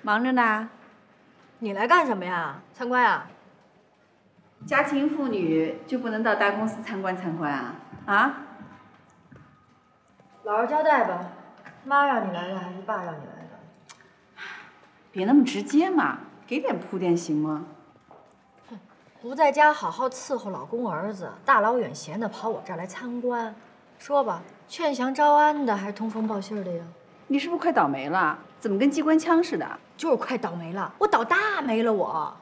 忙着呢。 你来干什么呀？参观啊？ 家庭妇女就不能到大公司参观参观啊？啊？ 老实交代吧，妈让你来的还是爸让你来的？ 别那么直接嘛，给点铺垫行吗？ 哼，不在家好好伺候老公儿子，大老远闲的跑我这儿来参观，说吧，劝降招安的还是通风报信的呀？ 你是不是快倒霉了？怎么跟机关枪似的？ 就是快倒霉了，我倒大霉了我。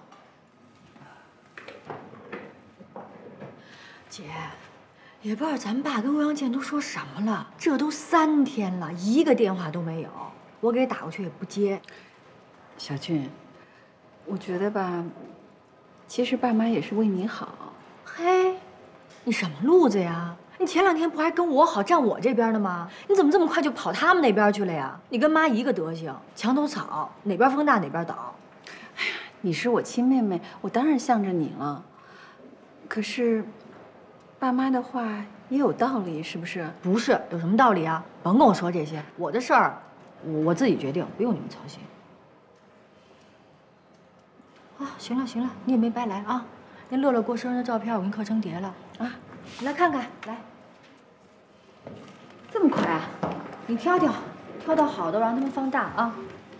姐，也不知道咱爸跟欧阳建都说什么了，这都3天了，一个电话都没有，我给打过去也不接。 小俊，我觉得吧，其实爸妈也是为你好。 嘿，你什么路子呀？你前2天不还跟我好，站我这边的吗？你怎么这么快就跑他们那边去了呀？你跟妈一个德行，墙头草，哪边风大哪边倒。 哎呀，你是我亲妹妹，我当然向着你了。可是，爸妈的话也有道理，是不是？ 不是，有什么道理啊？甭跟我说这些，我的事儿，我自己决定，不用你们操心。啊，行了行了，你也没白来啊。那乐乐过生日的照片我给你刻成碟了啊，你来看看，来。 这么快啊？ 你挑挑，挑到好的让他们放大啊。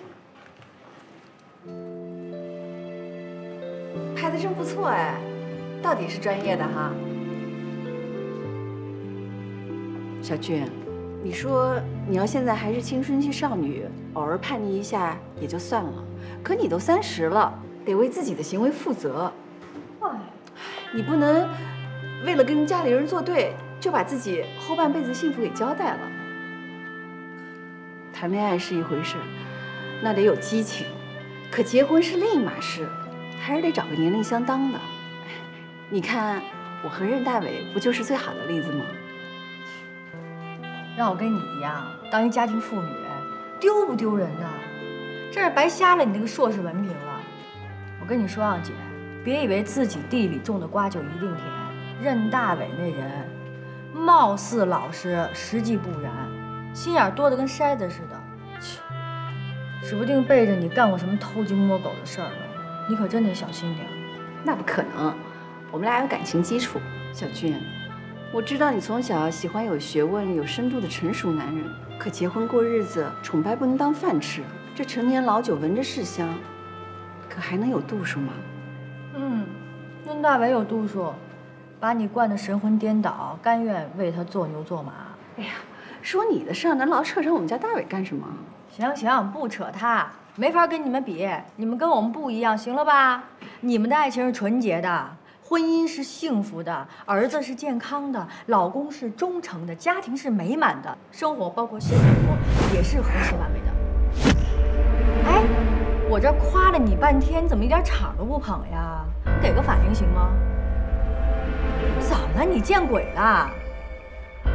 拍的真不错哎，到底是专业的哈。小俊，你说你要现在还是青春期少女，偶尔叛逆一下也就算了，可你都30了，得为自己的行为负责。你不能为了跟家里人作对，就把自己后半辈子幸福给交代了。谈恋爱是一回事，那得有激情，可结婚是另一码事，还是得找个年龄相当的。你看，我和任大伟不就是最好的例子吗？ 让我跟你一样当一家庭妇女，丢不丢人呢？真是白瞎了你那个硕士文凭了。我跟你说啊，姐，别以为自己地里种的瓜就一定甜。任大伟那人，貌似老实，实际不然，心眼多得跟筛子似的。切，指不定背着你干过什么偷鸡摸狗的事儿呢。你可真得小心点。 那不可能，我们俩有感情基础。小俊，我知道你从小喜欢有学问、有深度的成熟男人，可结婚过日子，崇拜不能当饭吃。这陈年老酒闻着是香，可还能有度数吗？ 任大伟有度数，把你惯得神魂颠倒，甘愿为他做牛做马。 哎呀，说你的事儿，能老扯上我们家大伟干什么？ 行行，不扯他，没法跟你们比，你们跟我们不一样，行了吧？你们的爱情是纯洁的，婚姻是幸福的，儿子是健康的，老公是忠诚的，家庭是美满的，生活包括性生活也是和谐完美的。哎，我这夸了你半天，怎么一点场都不捧呀？给个反应行吗？怎么了？你见鬼了？